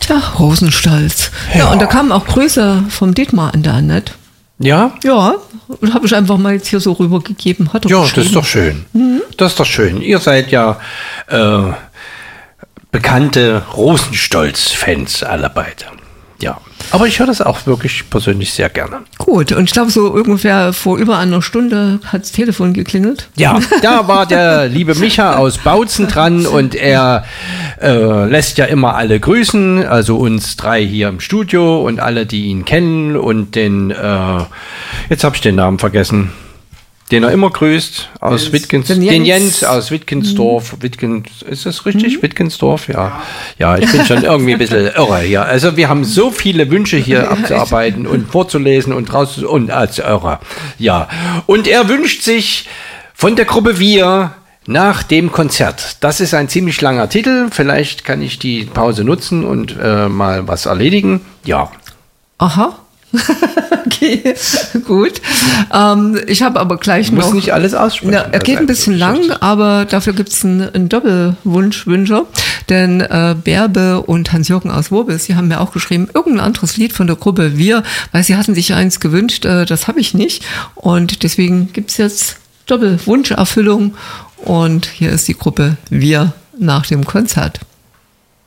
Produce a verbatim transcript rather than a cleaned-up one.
Tja, Rosenstolz. Ja, Ja. und da kamen auch Grüße vom Dietmar an der Annette. Ja? Ja, und habe ich einfach mal jetzt hier so rübergegeben. Hat er Ja, das geschrieben. ist doch schön. Das ist doch schön. Ihr seid ja äh, bekannte Rosenstolz-Fans alle beide. Ja. Aber ich höre das auch wirklich persönlich sehr gerne. Gut, und ich glaube, so ungefähr vor über einer Stunde hat das Telefon geklingelt. Ja, da war der liebe Micha aus Bautzen dran und er äh, lässt ja immer alle grüßen, also uns drei hier im Studio und alle, die ihn kennen und den, äh, jetzt habe ich den Namen vergessen, den er immer grüßt, aus Wittgens, den den Jens. Jens aus Wittgensdorf. Wittgens, ist das richtig? Wittgensdorf, ja. Ja, ich bin schon irgendwie ein bisschen irre hier. Also wir haben so viele Wünsche hier abzuarbeiten und vorzulesen und raus und als irre. Ja. Und er wünscht sich von der Gruppe Wir nach dem Konzert. Das ist ein ziemlich langer Titel. Vielleicht kann ich die Pause nutzen und äh, mal was erledigen. Ja. Aha. Okay, gut. Ähm, ich habe aber gleich Ich muss noch... nicht alles aussprechen. Ja, er geht ein bisschen lang, aber dafür gibt es einen, einen Doppelwunschwünscher. Denn äh, Bärbe und Hans-Jürgen aus Wurbis, die haben mir auch geschrieben, irgendein anderes Lied von der Gruppe Wir, weil sie hatten sich eins gewünscht, äh, das habe ich nicht. Und deswegen gibt es jetzt Doppelwunscherfüllung. Und hier ist die Gruppe Wir nach dem Konzert.